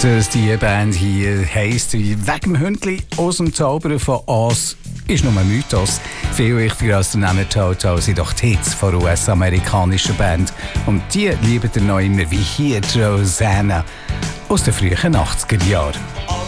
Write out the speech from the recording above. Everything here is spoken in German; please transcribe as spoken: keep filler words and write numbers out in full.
dass die Band hier heisst, wegen dem Hündli aus dem Zaubern von Oz, ist nur ein Mythos. Viel wichtiger als der Name Toto sind doch die Hits von U S-amerikanischen Band. Und die lieben ihr noch immer, wie hier die Rosanna aus den frühen achtziger Jahren.